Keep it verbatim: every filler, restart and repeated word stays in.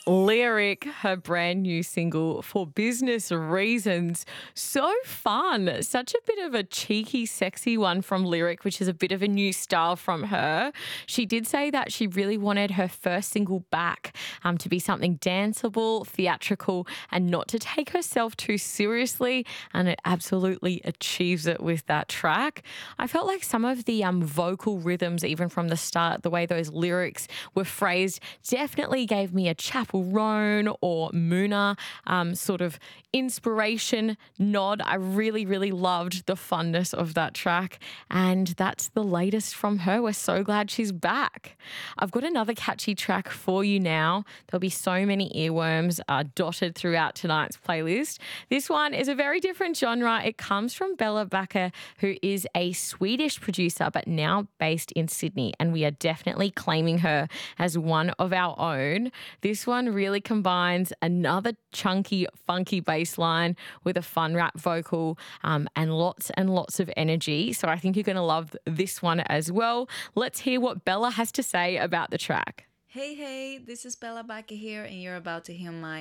Lyric, her brand new single For Business Reasons. So fun. Such a bit of a cheeky, sexy one from Lyric, which is a bit of a new style from her. She did say that she really wanted her first single back um, to be something danceable, theatrical, and not to take herself too seriously. And it absolutely achieves it with that track. I felt like some of the um, vocal rhythms, even from the start, the way those lyrics were phrased, definitely gave me a Chapel Roan or Moona um, sort of inspiration nod. I really, really loved the funness of that track. And that's the latest from her. We're so glad she's back. I've got another catchy track for you now. There'll be so many earworms uh, dotted throughout tonight's playlist. This one is a very different genre. It comes from Bella Backer, who is a Swedish producer, but now based in Sydney. And we are definitely claiming her as one of our own. This one really combines another chunky, funky bass line with a fun rap vocal um, and lots and lots of energy. So I think you're going to love this one as well. Let's hear what Bella has to say about the track. Hey, hey, this is Bella Baca here, and you're about to hear my